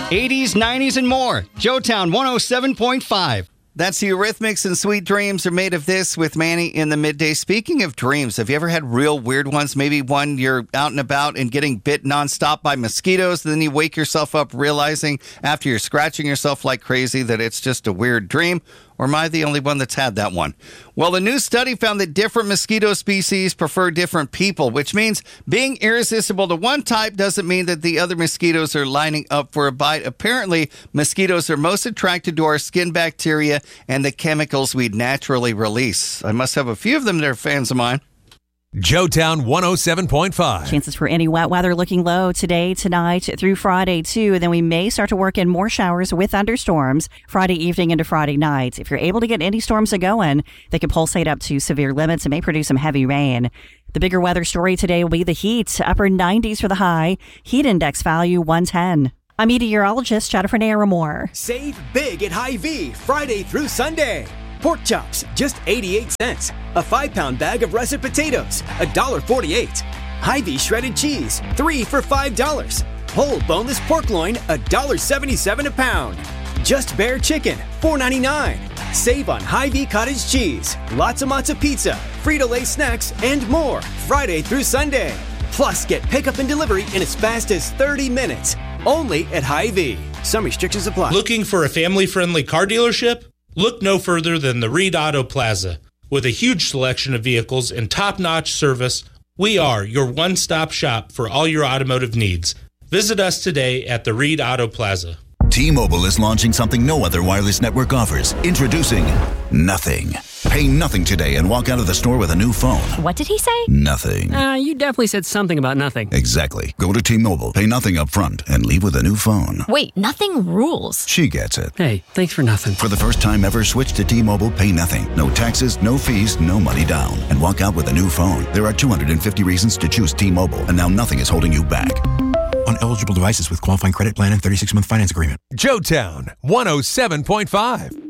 80s, 90s, and more. Joetown 107.5. That's the Eurythmics and Sweet Dreams Are Made of This with Manny in the midday. Speaking of dreams, have you ever had real weird ones? Maybe one you're out and about and getting bit nonstop by mosquitoes. Then you wake yourself up realizing after you're scratching yourself like crazy that it's just a weird dream. Or am I the only one that's had that one? Well, the new study found that different mosquito species prefer different people, which means being irresistible to one type doesn't mean that the other mosquitoes are lining up for a bite. Apparently, mosquitoes are most attracted to our skin bacteria and the chemicals we naturally release. I must have a few of them that are fans of mine. Joetown 107.5. Chances for any wet weather looking low today, tonight, through Friday, too. Then we may start to work in more showers with thunderstorms Friday evening into Friday night. If you're able to get any storms a-going, they can pulsate up to severe limits and may produce some heavy rain. The bigger weather story today will be the heat. Upper 90s for the high. Heat index value 110. I'm meteorologist Jennifer Naramore. Save big at Hy-Vee Friday through Sunday. Pork chops, just 88 cents. A 5-pound bag of russet potatoes, $1.48. Hy-Vee shredded cheese, 3 for $5. Whole boneless pork loin, $1.77 a pound. Just Bare chicken, $4.99. Save on Hy-Vee cottage cheese, lots of matzo pizza, Frito-Lay snacks, and more Friday through Sunday. Plus, get pickup and delivery in as fast as 30 minutes. Only at Hy-Vee. Some restrictions apply. Looking for a family-friendly car dealership? Look no further than the Reed Auto Plaza. With a huge selection of vehicles and top-notch service, we are your one-stop shop for all your automotive needs. Visit us today at the Reed Auto Plaza. T-Mobile is launching something no other wireless network offers. Introducing Nothing. Pay nothing today and walk out of the store with a new phone. What did he say? Nothing. You definitely said something about nothing. Exactly. Go to T-Mobile, pay nothing up front, and leave with a new phone. Wait, nothing rules. She gets it. Hey, thanks for nothing. For the first time ever, switch to T-Mobile, pay nothing. No taxes, no fees, no money down. And walk out with a new phone. There are 250 reasons to choose T-Mobile, and now nothing is holding you back. On eligible devices with qualifying credit plan and 36-month finance agreement. Joetown 107.5.